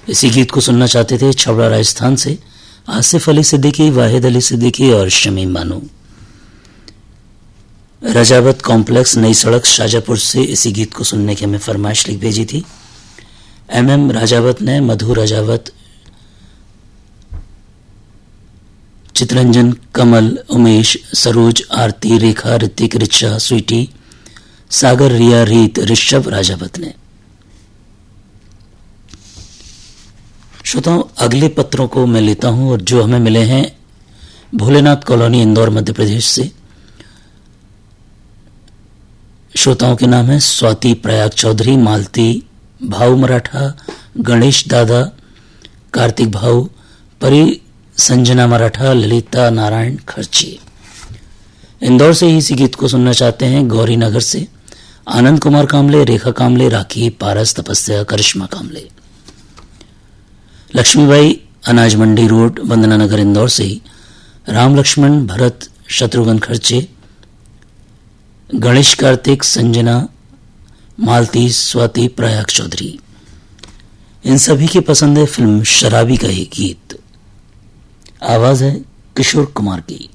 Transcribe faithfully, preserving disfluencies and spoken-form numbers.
इसी गीत को सुनना चाहते थे छबड़ा राजस्थान से आसिफ अली सिद्दीकी, वाहिद अली सिद्दीकी और शमीम बानो। रजावत कॉम्प्लेक्स, नई सड़क, शाजापुर से इसी गीत को सुनने की हमें फरमाइश लिख भेजी थी। एम एम राजावत ने मधु राजावत, चितरंजन, कमल, उमेश, सरोज, आरती, रेखा, ऋतिक, रिचा, स्वीटी, सागर, रिया, रीत, ऋषभ राजावत ने। श्रोताओं, अगले पत्रों को मैं लेता हूं और जो हमें मिले हैं भोलेनाथ कॉलोनी, इंदौर, मध्य प्रदेश से। श्रोताओं के नाम है स्वाति प्रयाग चौधरी, मालती भाऊ मराठा, गणेश दादा, कार्तिक भाऊ, परी संजना मराठा, ललिता नारायण खर्ची। इंदौर से ही इसी गीत को सुनना चाहते हैं गौरी नगर से आनंद कुमार कामले, रेखा कामले, राखी, पारस, तपस्या, करिश्मा कामले। लक्ष्मीबाई, अनाज मंडी रोड, वंदना नगर, इंदौर से ही राम लक्ष्मण, भरत, शत्रुघ्न खर्चे, गणेश, कार्तिक, संजना, मालती, स्वाति प्रयाग चौधरी। इन सभी की पसंद है फिल्म शराबी का ये गीत। आवाज है किशोर कुमार की।